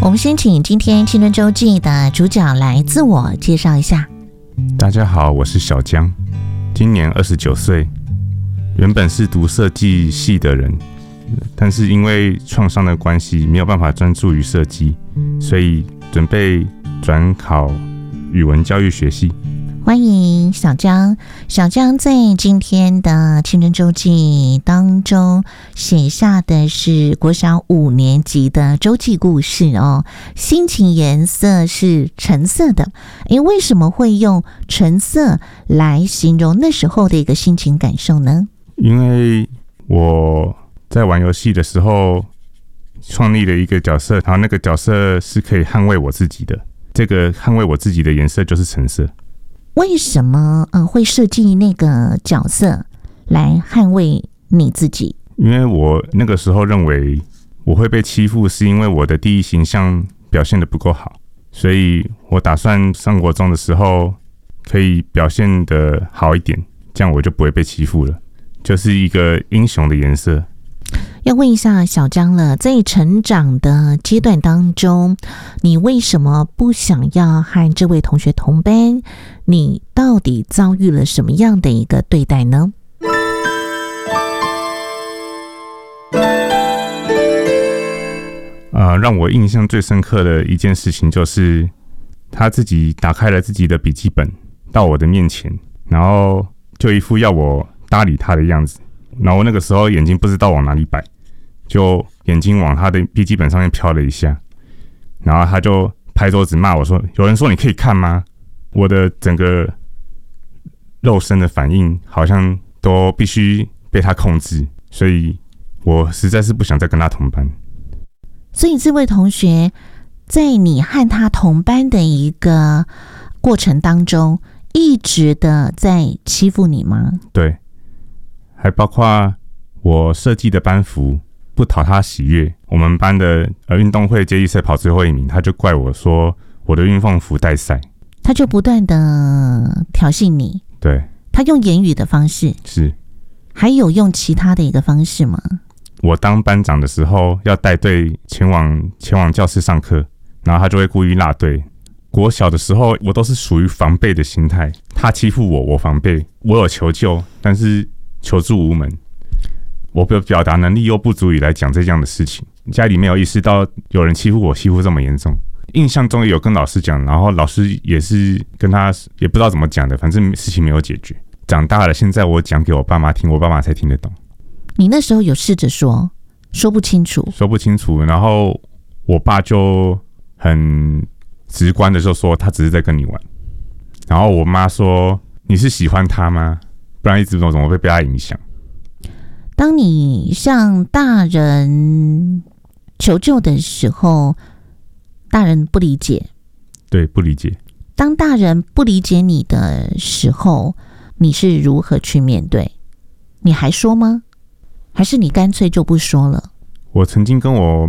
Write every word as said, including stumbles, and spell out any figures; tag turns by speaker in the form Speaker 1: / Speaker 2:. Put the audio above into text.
Speaker 1: 我们先请今天青春周记的主角来自我介绍一下。
Speaker 2: 大家好，我是小江，今年二十九岁，原本是读设计系的人，但是因为创伤的关系，没有办法专注于设计，所以准备转考语文教育学系。
Speaker 1: 欢迎小江。小江在今天的青春周记当中写下的是国小五年级的周记故事哦。心情颜色是橙色的，诶，为什么会用橙色来形容那时候的一个心情感受呢？
Speaker 2: 因为我在玩游戏的时候创立了一个角色，然后那个角色是可以捍卫我自己的，这个捍卫我自己的颜色就是橙色。
Speaker 1: 为什么呃会设计那个角色来捍卫你自己？
Speaker 2: 因为我那个时候认为我会被欺负，是因为我的第一形象表现得不够好，所以我打算上国中的时候可以表现得好一点，这样我就不会被欺负了，就是一个英雄的颜色。
Speaker 1: 要问一下小江了，在成长的阶段当中，你为什么不想要和这位同学同班？你到底遭遇了什么样的一个对待呢？
Speaker 2: 呃，让我印象最深刻的一件事情就是他自己打开了自己的笔记本到我的面前，然后就一副要我搭理他的样子，然后我那个时候眼睛不知道往哪里摆，就眼睛往他的笔记本上面飘了一下，然后他就拍桌子骂我说：“有人说你可以看吗？”我的整个肉身的反应好像都必须被他控制，所以我实在是不想再跟他同班。
Speaker 1: 所以这位同学在你和他同班的一个过程当中，一直的在欺负你吗？
Speaker 2: 对，还包括我设计的班服不讨他喜悦，我们班的呃运动会接力赛跑最后一名，他就怪我说我的运动服带赛，
Speaker 1: 他就不断的挑衅你。
Speaker 2: 对，
Speaker 1: 他用言语的方式，
Speaker 2: 是，
Speaker 1: 还有用其他的一个方式吗？
Speaker 2: 我当班长的时候要带队前往前往教室上课，然后他就会故意落队。国小的时候我都是属于防备的心态，他欺负我，我防备，我有求救，但是求助无门，我的表达能力又不足以来讲这样的事情，家里没有意识到有人欺负我，欺负这么严重。印象中也有跟老师讲，然后老师也是跟他也不知道怎么讲的，反正事情没有解决。长大了，现在我讲给我爸妈听，我爸妈才听得懂。
Speaker 1: 你那时候有试着说，说不清楚，
Speaker 2: 说不清楚，然后我爸就很直观的就说他只是在跟你玩，然后我妈说你是喜欢他吗？不然一直怎么会被他影响？
Speaker 1: 当你向大人求救的时候，大人不理解。
Speaker 2: 对，不理解。
Speaker 1: 当大人不理解你的时候，你是如何去面对？你还说吗？还是你干脆就不说了？
Speaker 2: 我曾经跟我